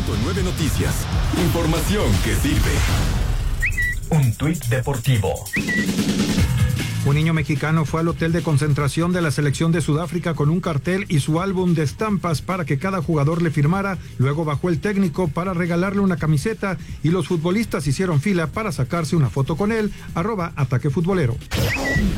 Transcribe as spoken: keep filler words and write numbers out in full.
Punto nueve Noticias. Información que sirve. Un tuit deportivo. Un niño mexicano fue al hotel de concentración de la selección de Sudáfrica con un cartel y su álbum de estampas para que cada jugador le firmara. Luego bajó el técnico para regalarle una camiseta y los futbolistas hicieron fila para sacarse una foto con él. Arroba Ataque Futbolero.